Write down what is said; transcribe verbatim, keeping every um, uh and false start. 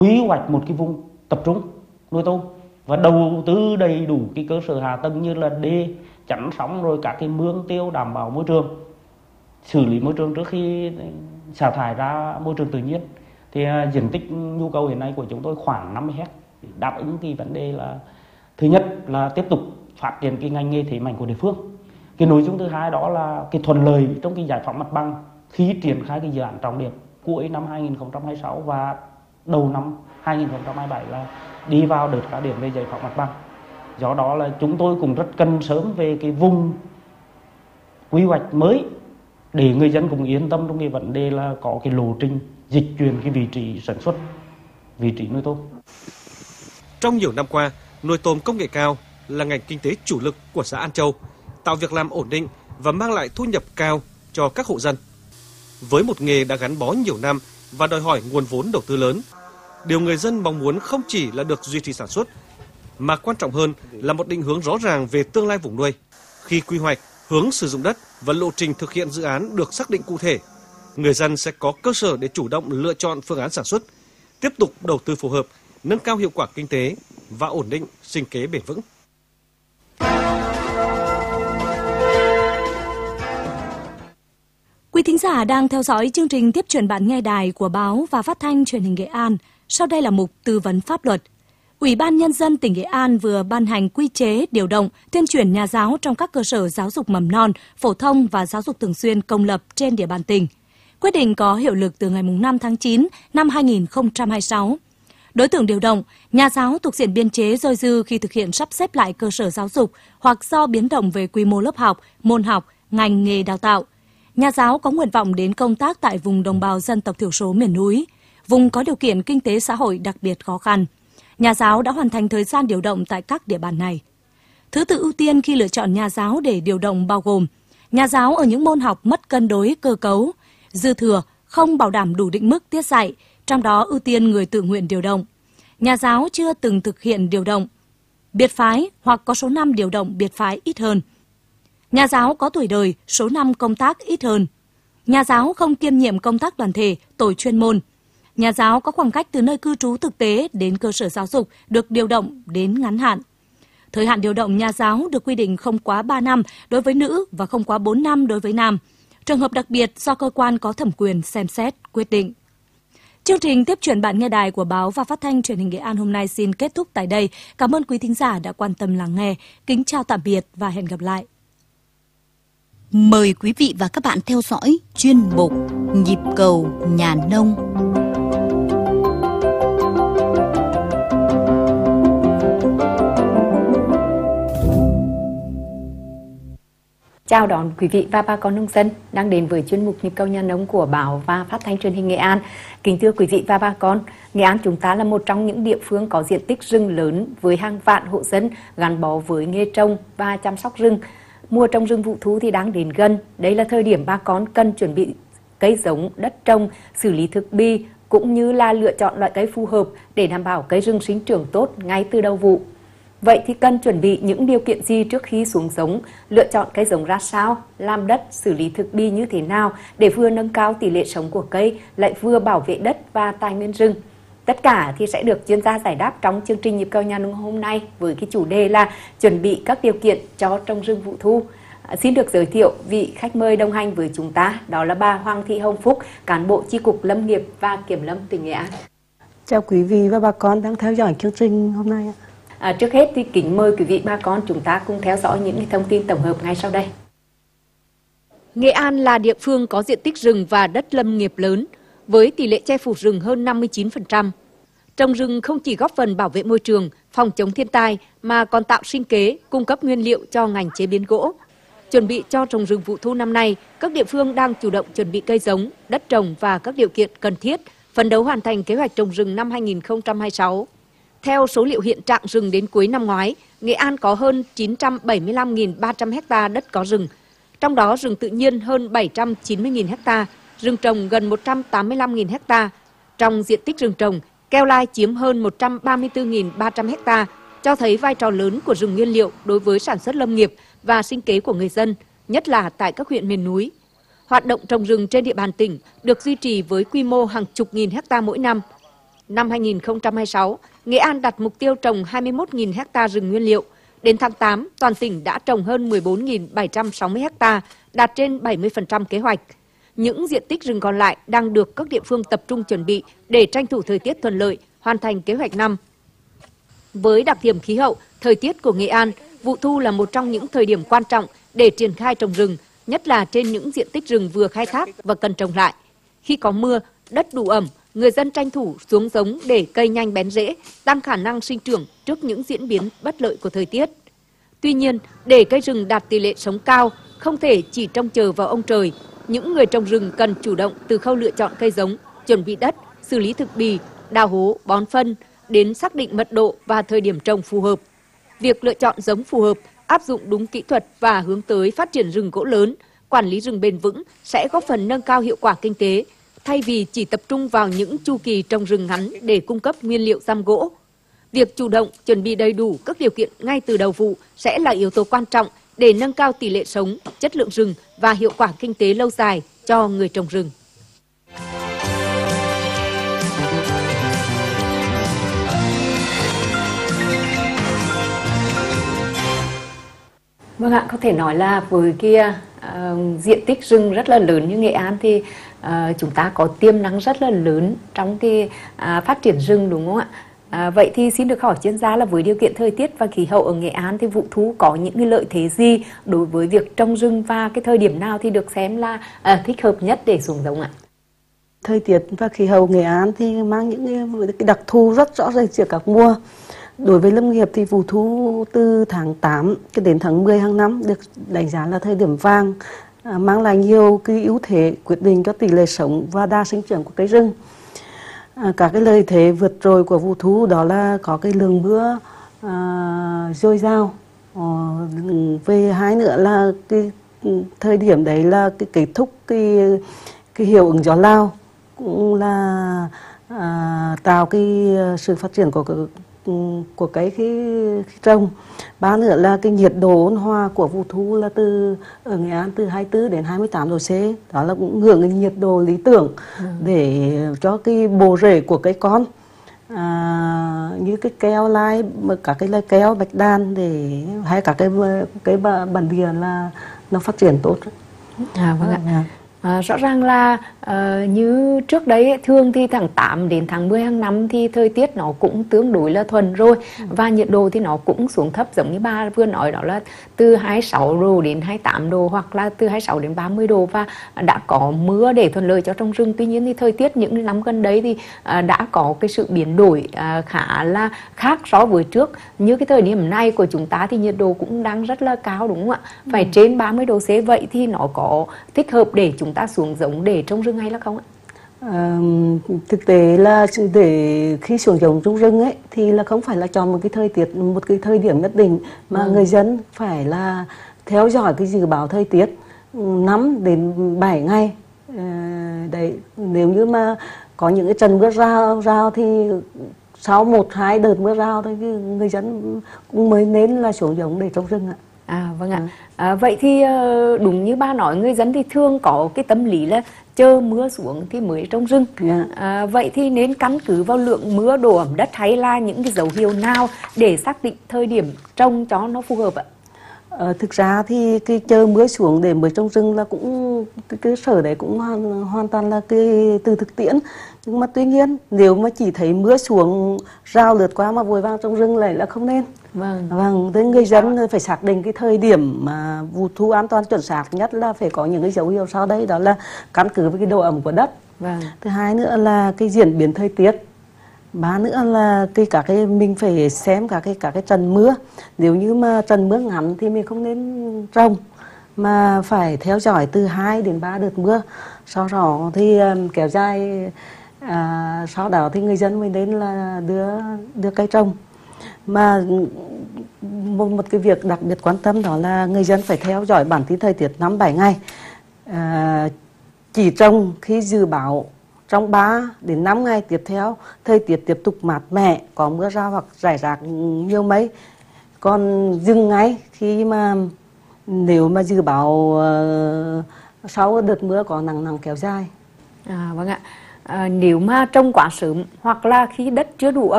quy hoạch một cái vùng tập trung nuôi tôm và đầu tư đầy đủ cái cơ sở hạ tầng như là đê chắn sóng, rồi các cái mương tiêu đảm bảo môi trường, xử lý môi trường trước khi xả thải ra môi trường tự nhiên. Thì uh, diện tích nhu cầu hiện nay của chúng tôi khoảng năm mươi héc, đáp ứng cái vấn đề là thứ nhất là tiếp tục phát triển cái ngành nghề thế mạnh của địa phương. Cái nội dung thứ hai đó là cái thuận lợi trong cái giải phóng mặt bằng khi triển khai cái dự án trọng điểm cuối năm hai nghìn không trăm hai mươi sáu và đầu năm hai nghìn không trăm hai mươi bảy là đi vào đợt cao điểm về giải phóng mặt bằng. Do đó là chúng tôi cũng rất cần sớm về cái vùng quy hoạch mới để người dân cũng yên tâm trong cái vấn đề là có cái lộ trình dịch chuyển cái vị trí sản xuất, vị trí nuôi tôm. Trong nhiều năm qua, nuôi tôm công nghệ cao là ngành kinh tế chủ lực của xã An Châu, tạo việc làm ổn định và mang lại thu nhập cao cho các hộ dân. Với một nghề đã gắn bó nhiều năm và đòi hỏi nguồn vốn đầu tư lớn, điều người dân mong muốn không chỉ là được duy trì sản xuất, mà quan trọng hơn là một định hướng rõ ràng về tương lai vùng nuôi. Khi quy hoạch, hướng sử dụng đất và lộ trình thực hiện dự án được xác định cụ thể, người dân sẽ có cơ sở để chủ động lựa chọn phương án sản xuất, tiếp tục đầu tư phù hợp, nâng cao hiệu quả kinh tế và ổn định sinh kế bền vững. Quý thính giả đang theo dõi chương trình Tiếp chuyện bạn nghe đài của Báo và Phát thanh Truyền hình Nghệ An. Sau đây là mục tư vấn pháp luật. Ủy ban Nhân dân tỉnh Nghệ An vừa ban hành quy chế điều động, tuyên truyền nhà giáo trong các cơ sở giáo dục mầm non, phổ thông và giáo dục thường xuyên công lập trên địa bàn tỉnh. Quyết định có hiệu lực từ ngày năm tháng chín năm hai nghìn không trăm hai mươi sáu. Đối tượng điều động, nhà giáo thuộc diện biên chế dôi dư khi thực hiện sắp xếp lại cơ sở giáo dục hoặc do biến động về quy mô lớp học, môn học, ngành nghề đào tạo. Nhà giáo có nguyện vọng đến công tác tại vùng đồng bào dân tộc thiểu số miền núi, vùng có điều kiện kinh tế xã hội đặc biệt khó khăn. Nhà giáo đã hoàn thành thời gian điều động tại các địa bàn này. Thứ tự ưu tiên khi lựa chọn nhà giáo để điều động bao gồm nhà giáo ở những môn học mất cân đối cơ cấu, dư thừa, không bảo đảm đủ định mức tiết dạy, trong đó ưu tiên người tự nguyện điều động. Nhà giáo chưa từng thực hiện điều động, biệt phái hoặc có số năm điều động biệt phái ít hơn. Nhà giáo có tuổi đời, số năm công tác ít hơn. Nhà giáo không kiêm nhiệm công tác đoàn thể, tổ chuyên môn. Nhà giáo có khoảng cách từ nơi cư trú thực tế đến cơ sở giáo dục được điều động đến ngắn hạn. Thời hạn điều động nhà giáo được quy định không quá ba năm đối với nữ và không quá bốn năm đối với nam. Trường hợp đặc biệt do cơ quan có thẩm quyền xem xét, quyết định. Chương trình Tiếp chuyện bạn nghe đài của Báo và Phát thanh Truyền hình Nghệ An hôm nay xin kết thúc tại đây. Cảm ơn quý thính giả đã quan tâm lắng nghe. Kính chào tạm biệt và hẹn gặp lại. Mời quý vị và các bạn theo dõi chuyên mục Nhịp cầu nhà nông. Chào đón quý vị và bà con nông dân đang đến với chuyên mục Nhịp cầu nhà nông của Báo và Phát thanh Truyền hình Nghệ An. Kính thưa quý vị và bà con, Nghệ An chúng ta là một trong những địa phương có diện tích rừng lớn với hàng vạn hộ dân gắn bó với nghề trồng và chăm sóc rừng. Mùa trồng rừng vụ thu thì đang đến gần. Đây là thời điểm bà con cần chuẩn bị cây giống, đất trồng, xử lý thực bì cũng như là lựa chọn loại cây phù hợp để đảm bảo cây rừng sinh trưởng tốt ngay từ đầu vụ. Vậy thì cần chuẩn bị những điều kiện gì trước khi xuống giống, lựa chọn cây giống ra sao, làm đất, xử lý thực bì như thế nào để vừa nâng cao tỷ lệ sống của cây, lại vừa bảo vệ đất và tài nguyên rừng. Tất cả thì sẽ được chuyên gia giải đáp trong chương trình Nhịp cầu nhà nông hôm nay với cái chủ đề là chuẩn bị các điều kiện cho trồng rừng vụ thu. À, xin được giới thiệu vị khách mời đồng hành với chúng ta, đó là bà Hoàng Thị Hồng Phúc, cán bộ chi cục Lâm nghiệp và Kiểm lâm tỉnh Nghệ An. Chào quý vị và bà con đang theo dõi chương trình hôm nay. À, trước hết thì kính mời quý vị bà con chúng ta cùng theo dõi những thông tin tổng hợp ngay sau đây. Nghệ An là địa phương có diện tích rừng và đất lâm nghiệp lớn, với tỷ lệ che phủ rừng hơn năm mươi chín phần trăm. Trồng rừng không chỉ góp phần bảo vệ môi trường, phòng chống thiên tai mà còn tạo sinh kế, cung cấp nguyên liệu cho ngành chế biến gỗ. Chuẩn bị cho trồng rừng vụ thu năm nay, các địa phương đang chủ động chuẩn bị cây giống, đất trồng và các điều kiện cần thiết, phấn đấu hoàn thành kế hoạch trồng rừng năm hai nghìn không trăm hai mươi sáu. Theo số liệu hiện trạng rừng đến cuối năm ngoái, Nghệ An có hơn chín trăm bảy mươi lăm nghìn ba trăm ha đất có rừng, trong đó rừng tự nhiên hơn bảy trăm chín mươi nghìn ha, rừng trồng gần một trăm tám mươi lăm nghìn ha. Trong diện tích rừng trồng, keo lai chiếm hơn một trăm ba mươi tư nghìn ba trăm ha, cho thấy vai trò lớn của rừng nguyên liệu đối với sản xuất lâm nghiệp và sinh kế của người dân, nhất là tại các huyện miền núi. Hoạt động trồng rừng trên địa bàn tỉnh được duy trì với quy mô hàng chục nghìn hecta mỗi năm. năm hai nghìn không trăm hai mươi sáu, Nghệ An đặt mục tiêu trồng hai mươi mốt nghìn ha rừng nguyên liệu. Đến tháng tám, toàn tỉnh đã trồng hơn mười bốn nghìn bảy trăm sáu mươi ha, đạt trên bảy mươi phần trăm kế hoạch. Những diện tích rừng còn lại đang được các địa phương tập trung chuẩn bị để tranh thủ thời tiết thuận lợi, hoàn thành kế hoạch năm. Với đặc điểm khí hậu, thời tiết của Nghệ An, vụ thu là một trong những thời điểm quan trọng để triển khai trồng rừng, nhất là trên những diện tích rừng vừa khai thác và cần trồng lại. Khi có mưa, đất đủ ẩm, người dân tranh thủ xuống giống để cây nhanh bén rễ, tăng khả năng sinh trưởng trước những diễn biến bất lợi của thời tiết. Tuy nhiên, để cây rừng đạt tỷ lệ sống cao, không thể chỉ trông chờ vào ông trời. Những người trồng rừng cần chủ động từ khâu lựa chọn cây giống, chuẩn bị đất, xử lý thực bì, đào hố, bón phân, đến xác định mật độ và thời điểm trồng phù hợp. Việc lựa chọn giống phù hợp, áp dụng đúng kỹ thuật và hướng tới phát triển rừng gỗ lớn, quản lý rừng bền vững sẽ góp phần nâng cao hiệu quả kinh tế, thay vì chỉ tập trung vào những chu kỳ trồng rừng ngắn để cung cấp nguyên liệu giam gỗ. Việc chủ động, chuẩn bị đầy đủ các điều kiện ngay từ đầu vụ sẽ là yếu tố quan trọng để nâng cao tỷ lệ sống, chất lượng rừng và hiệu quả kinh tế lâu dài cho người trồng rừng. Vâng ạ, có thể nói là với cái uh, diện tích rừng rất là lớn như Nghệ An thì uh, chúng ta có tiềm năng rất là lớn trong cái uh, phát triển rừng, đúng không ạ? À, vậy thì xin được hỏi chuyên gia là với điều kiện thời tiết và khí hậu ở Nghệ An thì vụ thu có những cái lợi thế gì đối với việc trồng rừng, và cái thời điểm nào thì được xem là à, thích hợp nhất để xuống giống ạ? Thời tiết và khí hậu Nghệ An thì mang những cái đặc thù rất rõ rệt giữa các mùa. Đối với lâm nghiệp thì vụ thu từ tháng tám đến tháng mười hàng năm được đánh giá là thời điểm vàng, à, mang lại nhiều cái ưu thế quyết định cho tỷ lệ sống và đa sinh trưởng của cây rừng. À, các cái lợi thế vượt trội của vụ thu đó là có cái lượng mưa à, dồi dào. À, về hai nữa là cái thời điểm đấy là cái kết thúc cái cái hiệu ứng gió Lào, cũng là à, tạo cái sự phát triển của của cái khi, khi trồng. Ba nữa là cái nhiệt độ ôn hòa của vụ thu là từ ở Nghệ An từ hai mươi tư đến hai mươi tám độ C, đó là cũng ngưỡng cái nhiệt độ lý tưởng ừ. để cho cái bộ rễ của cây con à, như cái keo lai, cả cái lai keo bạch đàn để hay cả cái cái bản địa là nó phát triển tốt. À, vâng ạ. À. À, rõ ràng là uh, như trước đấy thường thì tháng tám đến tháng mười hàng năm thì thời tiết nó cũng tương đối là thuần rồi, ừ. và nhiệt độ thì nó cũng xuống thấp, giống như bà vừa nói đó là từ hai mươi sáu độ đến hai mươi tám độ hoặc là từ hai mươi sáu đến ba mươi độ, và đã có mưa để thuận lợi cho trồng rừng. Tuy nhiên thì thời tiết những năm gần đấy thì uh, đã có cái sự biến đổi uh, khá là khác so với trước. Như cái thời điểm này của chúng ta thì nhiệt độ cũng đang rất là cao, đúng không ạ? Phải ừ. trên ba mươi độ C. Vậy thì nó có thích hợp để chúng ta xuống giống để trồng rừng hay là không ạ? À, thực tế là để khi xuống giống trồng rừng ấy thì là không phải là chọn một cái thời tiết, một cái thời điểm nhất định, mà ừ. người dân phải là theo dõi cái dự báo thời tiết năm đến bảy ngày. À, đấy, nếu như mà có những cái trận mưa rào rào thì sau một hai đợt mưa rào thì người dân cũng mới nên là xuống giống để trồng rừng ạ. À vâng ạ. À, vậy thì đúng như ba nói, người dân thì thường có cái tâm lý là chờ mưa xuống thì mới trồng rừng. Yeah. À, vậy thì nên căn cứ vào lượng mưa, độ ẩm đất hay là những cái dấu hiệu nào để xác định thời điểm trồng cho nó phù hợp ạ? À, thực ra thì cái chờ mưa xuống để mới trồng rừng là cũng cái cơ sở đấy cũng hoàn, hoàn toàn là cái từ thực tiễn. Nhưng mà tuy nhiên nếu mà chỉ thấy mưa xuống rào lướt qua mà vội vàng trồng rừng lại là không nên. Vâng, vâng, thế người dân phải xác định cái thời điểm mà vụ thu an toàn chuẩn xác nhất là phải có những cái dấu hiệu sau đây, đó là căn cứ với cái độ ẩm của đất. Vâng. Thứ hai nữa là cái diễn biến thời tiết. Ba nữa là cái cả cái mình phải xem cả cái cả cái trận mưa. Nếu như mà trận mưa ngắn thì mình không nên trồng, mà phải theo dõi từ hai đến ba đợt mưa. Sau đó thì um, kéo dài, à, sau đó thì người dân mình đến là đưa đưa cây trồng. Mà một, một cái việc đặc biệt quan tâm đó là người dân phải theo dõi bản tin thời tiết năm bảy ngày. À, chỉ trồng khi dự báo trong ba đến năm ngày tiếp theo thời tiết tiếp tục mát mẻ, có mưa rào hoặc rải rác nhiều mây. Còn dừng ngay khi mà nếu mà dự báo uh, sau đợt mưa có nắng nắng kéo dài. À vâng ạ. À, nếu mà trồng quá sớm hoặc là khi đất chưa đủ ẩm